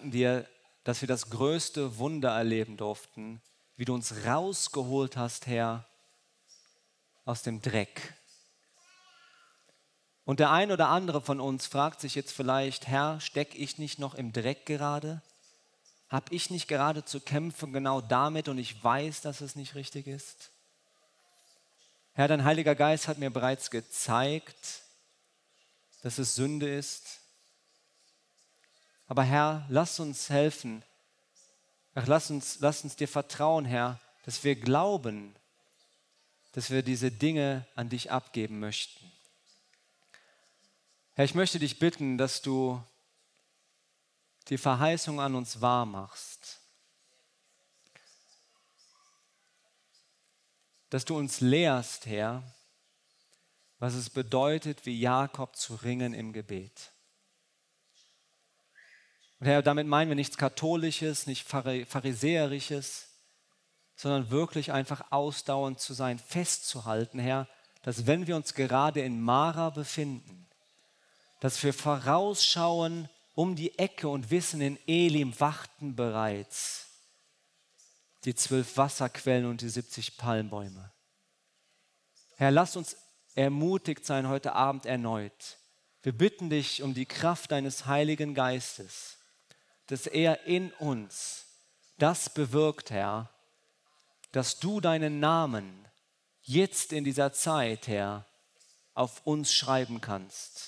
danken dir, dass wir das größte Wunder erleben durften, wie du uns rausgeholt hast, Herr, aus dem Dreck. Und der ein oder andere von uns fragt sich jetzt vielleicht, Herr, stecke ich nicht noch im Dreck gerade? Habe ich nicht gerade zu kämpfen genau damit und ich weiß, dass es nicht richtig ist? Herr, dein Heiliger Geist hat mir bereits gezeigt, dass es Sünde ist. Aber Herr, lass uns helfen. Ach, lass uns dir vertrauen, Herr, dass wir glauben, dass wir diese Dinge an dich abgeben möchten. Herr, ich möchte dich bitten, dass du die Verheißung an uns wahr machst. Dass du uns lehrst, Herr, was es bedeutet, wie Jakob zu ringen im Gebet. Und Herr, damit meinen wir nichts Katholisches, nicht Pharisäerisches, sondern wirklich einfach ausdauernd zu sein, festzuhalten, Herr, dass wenn wir uns gerade in Mara befinden, dass wir vorausschauen um die Ecke und wissen, in Elim warten bereits die 12 Wasserquellen und die 70 Palmbäume. Herr, lass uns ermutigt sein heute Abend erneut. Wir bitten dich um die Kraft deines Heiligen Geistes, dass er in uns das bewirkt, Herr, dass du deinen Namen jetzt in dieser Zeit, Herr, auf uns schreiben kannst.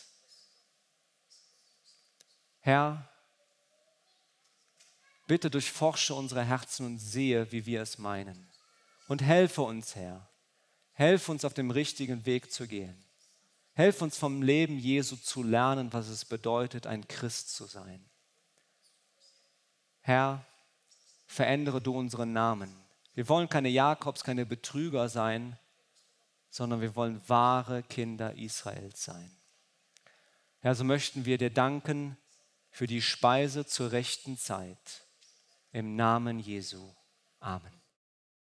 Herr, bitte durchforsche unsere Herzen und sehe, wie wir es meinen. Und helfe uns, Herr. Helfe uns, auf dem richtigen Weg zu gehen. Helfe uns, vom Leben Jesu zu lernen, was es bedeutet, ein Christ zu sein. Herr, verändere du unseren Namen. Wir wollen keine Jakobs, keine Betrüger sein, sondern wir wollen wahre Kinder Israels sein. Herr, so möchten wir dir danken für die Speise zur rechten Zeit. Im Namen Jesu. Amen.